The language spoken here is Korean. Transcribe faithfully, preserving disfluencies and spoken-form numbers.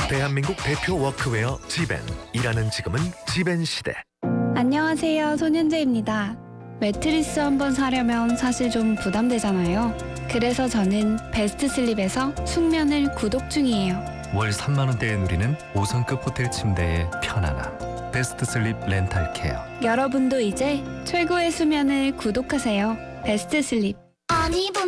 대한민국 대표 워크웨어 지벤. 일하는 지금은 지벤 시대. 안녕하세요, 손현재입니다. 매트리스 한번 사려면 사실 좀 부담되잖아요. 그래서 저는 베스트 슬립에서 숙면을 구독 중이에요. 월 삼만 원대에 누리는 오 성급 호텔 침대의 편안함. 베스트 슬립 렌탈 케어. 여러분도 이제 최고의 수면을 구독하세요. 베스트 슬립.